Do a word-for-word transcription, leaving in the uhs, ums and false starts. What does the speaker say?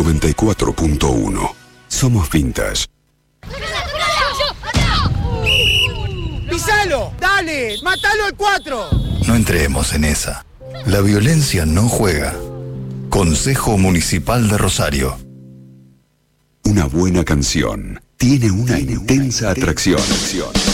noventa y cuatro punto uno. Somos Vintage. ¡Pisalo! ¡Dale! ¡Mátalo al cuatro! No entremos en esa. La violencia no juega. Consejo Municipal de Rosario. Una buena canción tiene una intensa atracción.